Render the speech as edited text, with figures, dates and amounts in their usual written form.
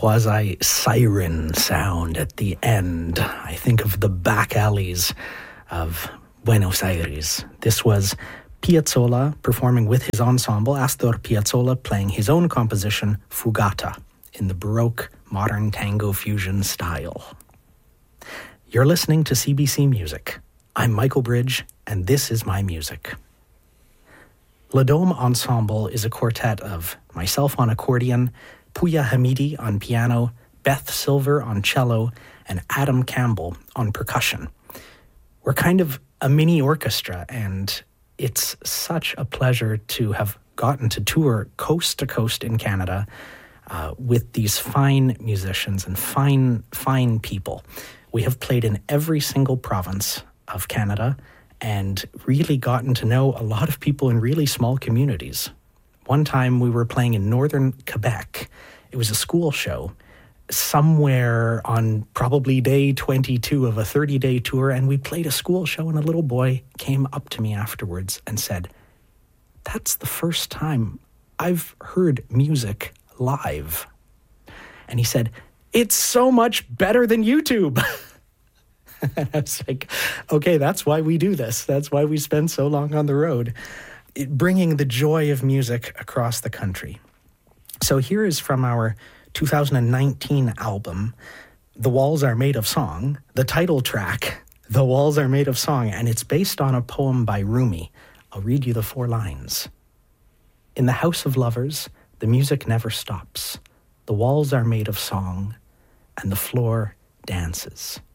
quasi-siren sound at the end. I think of the back alleys of Buenos Aires. This was Piazzolla performing with his ensemble, Astor Piazzolla playing his own composition, Fugata, in the Baroque modern tango fusion style. You're listening to CBC Music. I'm Michael Bridge, and this is my music. Le Dome Ensemble is a quartet of myself on accordion, Pouya Hamidi on piano, Beth Silver on cello, and Adam Campbell on percussion. We're kind of a mini orchestra, and it's such a pleasure to have gotten to tour coast to coast in Canada with these fine musicians and fine people. We have played in every single province of Canada and really gotten to know a lot of people in really small communities. One time we were playing in northern Quebec. It was a school show somewhere on probably day 22 of a 30-day tour, and we played a school show, and a little boy came up to me afterwards and said, "That's the first time I've heard music live." And he said, "It's so much better than YouTube." And I was like, okay, that's why we do this. That's why we spend so long on the road, bringing the joy of music across the country. So here is from our 2019 album, The Walls Are Made of Song, the title track, The Walls Are Made of Song, and it's based on a poem by Rumi. I'll read you the 4 lines. In the house of lovers, the music never stops. The walls are made of song, and the floor dances.